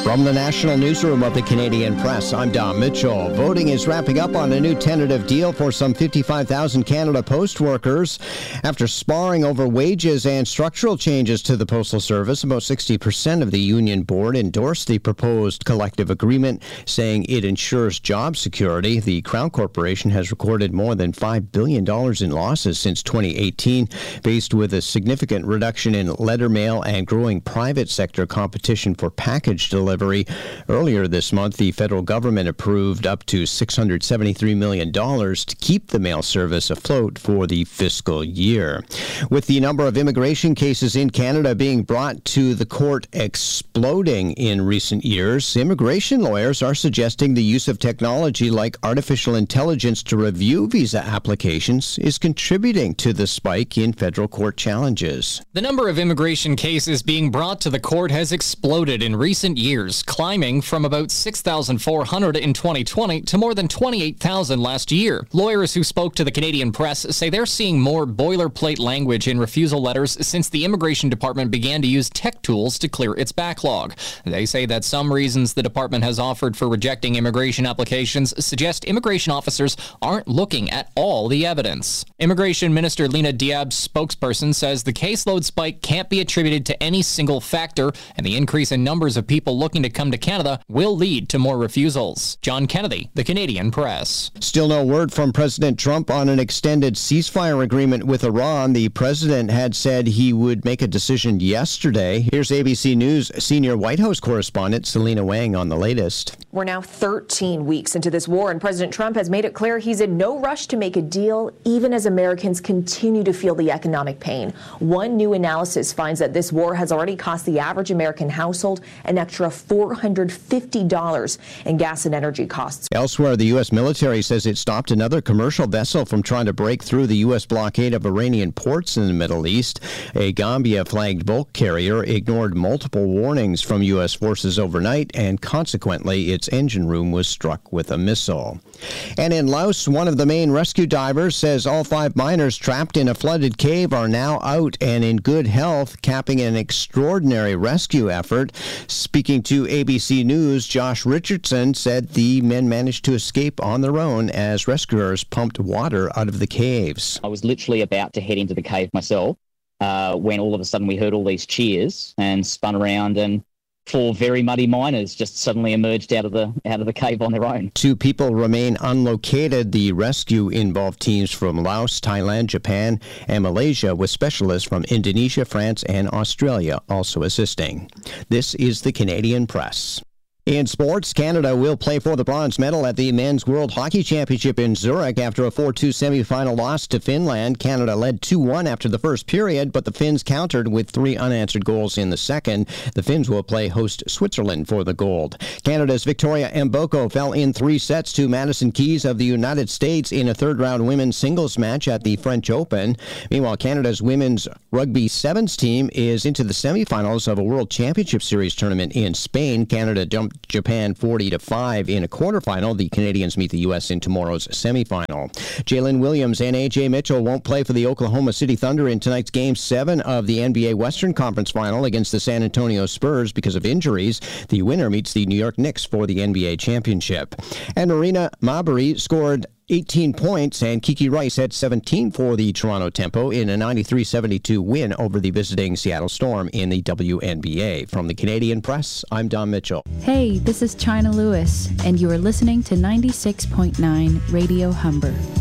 From the National Newsroom of the Canadian Press, I'm Don Mitchell. Voting is wrapping up on a new tentative deal for some 55,000 Canada Post workers. After sparring over wages and structural changes to the Postal Service, about 60% of the union board endorsed the proposed collective agreement, saying it ensures job security. The Crown Corporation has recorded more than $5 billion in losses since 2018, faced with a significant reduction in letter mail and growing private sector competition for package delivery. Earlier this month, the federal government approved up to $673 million to keep the mail service afloat for the fiscal year. With the number of immigration cases in Canada being brought to the court exploding in recent years, immigration lawyers are suggesting the use of technology like artificial intelligence to review visa applications is contributing to the spike in federal court challenges. The number of immigration cases being brought to the court has exploded in recent years, climbing from about 6,400 in 2020 to more than 28,000 last year. Lawyers who spoke to the Canadian Press say they're seeing more boilerplate language in refusal letters since the Immigration Department began to use tech tools to clear its backlog. They say that some reasons the department has offered for rejecting immigration applications suggest immigration officers aren't looking at all the evidence. Immigration Minister Lena Diab's spokesperson says the caseload spike can't be attributed to any single factor, and the increase in numbers of people looking to come to Canada will lead to more refusals. John Kennedy, the Canadian Press. Still no word from President Trump on an extended ceasefire agreement with Iran. The president had said he would make a decision yesterday. Here's ABC News senior White House correspondent Selena Wang on the latest. We're now 13 weeks into this war, and President Trump has made it clear he's in no rush to make a deal, even as Americans continue to feel the economic pain. One new analysis finds that this war has already cost the average American household an extra $450 in gas and energy costs. Elsewhere, the U.S. military says it stopped another commercial vessel from trying to break through the U.S. blockade of Iranian ports in the Middle East. A Gambia-flagged bulk carrier ignored multiple warnings from U.S. forces overnight, and consequently, its engine room was struck with a missile. And in Laos, one of the main rescue divers says all 5 miners trapped in a flooded cave are now out and in good health, capping an extraordinary rescue effort. Speaking to ABC News, Josh Richardson said the men managed to escape on their own as rescuers pumped water out of the caves. I was literally about to head into the cave myself when all of a sudden we heard all these cheers and spun around, and 4 very muddy miners just suddenly emerged out of the cave on their own. 2 people remain unlocated. The rescue involved teams from Laos, Thailand, Japan, and Malaysia, with specialists from Indonesia, France, and Australia also assisting. This is the Canadian Press. In sports, Canada will play for the bronze medal at the Men's World Hockey Championship in Zurich after a 4-2 semifinal loss to Finland. Canada led 2-1 after the first period, but the Finns countered with 3 unanswered goals in the second. The Finns will play host Switzerland for the gold. Canada's Victoria Mboko fell in 3 sets to Madison Keys of the United States in a third-round women's singles match at the French Open. Meanwhile, Canada's women's rugby sevens team is into the semifinals of a World Championship Series tournament in Spain. Canada jumped Japan 40-5 in a quarterfinal. The Canadians meet the U.S. in tomorrow's semifinal. Jalen Williams and A.J. Mitchell won't play for the Oklahoma City Thunder in tonight's Game 7 of the NBA Western Conference Final against the San Antonio Spurs because of injuries. The winner meets the New York Knicks for the NBA championship. And Marina Mabury scored 18 points, and Kiki Rice had 17 for the Toronto Tempo in a 93-72 win over the visiting Seattle Storm in the WNBA. From the Canadian Press, I'm Don Mitchell. Hey, this is China Lewis, and you are listening to 96.9 Radio Humber.